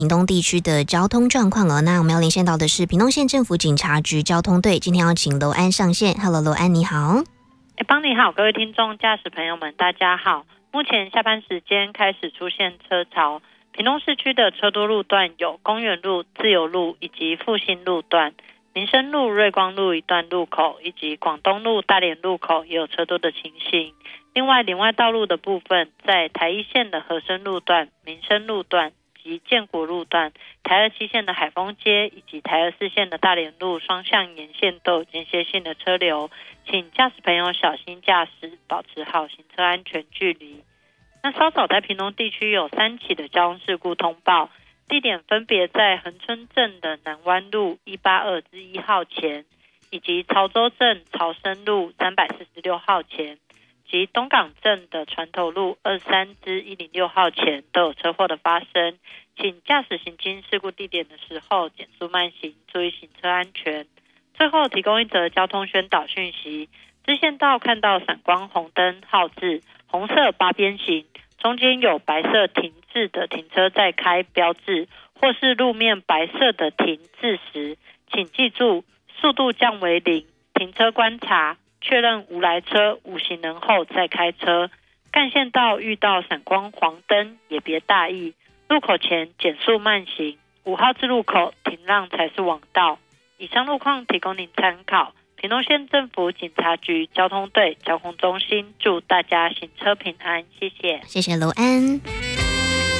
屏东地区的交通状况哦。那我们要连线到的是屏东县政府警察局交通队，今天要请楼安上线。Hello， 楼安你好。 邦你好，各位听众驾驶朋友们大家好。目前下班时间开始出现车潮，屏东市区的车多路段有公园路、自由路以及复兴路段，民生路、瑞光路一段路口以及广东路、大连路口也有车多的情形。另外林外道路的部分，在台一线的和生路段、民生路段及建国路段，台二七线的海丰街以及台二四线的大连路双向沿线都有间歇性的车流，请驾驶朋友小心驾驶，保持好行车安全距离。那稍早在屏东地区有3起的交通事故通报，地点分别在恒春镇的南湾路182之1号前，以及潮州镇潮生路346号前，及东港镇的船头路23之106号前都有车祸的发生，请驾驶行经事故地点的时候减速慢行，注意行车安全。最后提供一则交通宣导讯息，支线道看到闪光红灯号志红色八边形，中间有白色停滞的停车再开标志，或是路面白色的停滞时，请记住速度降为0，停车观察，确认无来车无行人后再开车。干线道遇到闪光黄灯也别大意，路口前减速慢行，5号至路口停让才是王道。以上路况提供您参考。屏东县政府警察局交通队交通中心祝大家行车平安，谢谢。 谢谢楼安。